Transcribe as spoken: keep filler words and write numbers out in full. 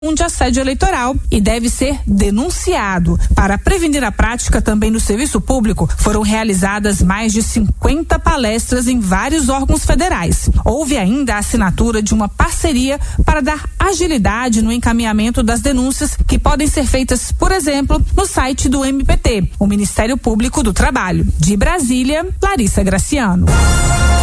de assédio eleitoral e deve ser denunciado. Para prevenir a prática também no serviço público, foram realizadas mais de cinquenta palestras em vários órgãos federais. Houve ainda a assinatura de uma parceria para dar agilidade no encaminhamento das denúncias que podem ser feitas, por exemplo, no site do M P T, o Ministério Público do Trabalho. De Brasília, Larissa Graciano.